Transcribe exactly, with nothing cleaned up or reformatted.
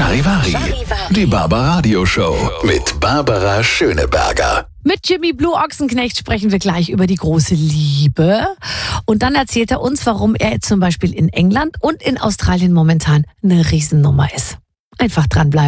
Charivari, die Barbaradio Show mit Barbara Schöneberger. Mit Jimmy Blue Ochsenknecht sprechen wir gleich über die große Liebe. Und dann erzählt er uns, warum er zum Beispiel in England und in Australien momentan eine Riesennummer ist. Einfach dranbleiben.